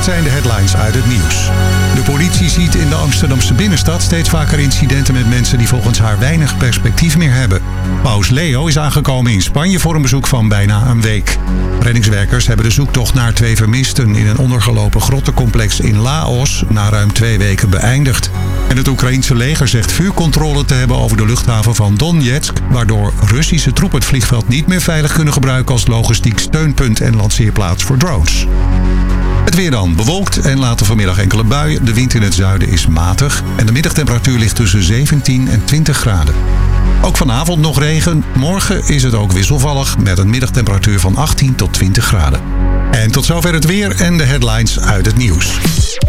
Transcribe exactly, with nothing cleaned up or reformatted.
zijn de headlines uit het nieuws. De politie ziet in de Amsterdamse binnenstad steeds vaker incidenten met mensen die volgens haar weinig perspectief meer hebben. Paus Leo is aangekomen in Spanje voor een bezoek van bijna een week. Reddingswerkers hebben de zoektocht naar twee vermisten in een ondergelopen grottencomplex in Laos na ruim twee weken beëindigd. En het Oekraïense leger zegt vuurcontrole te hebben over de luchthaven van Donetsk, waardoor Russische troepen het vliegveld niet meer veilig kunnen gebruiken als logistiek steunpunt en lanceerplaats voor drones. Het weer dan. Bewolkt en later vanmiddag enkele buien. De wind in het zuiden is matig en de middagtemperatuur ligt tussen zeventien en twintig graden. Ook vanavond nog regen. Morgen is het ook wisselvallig met een middagtemperatuur van achttien tot twintig graden. En tot zover het weer en de headlines uit het nieuws.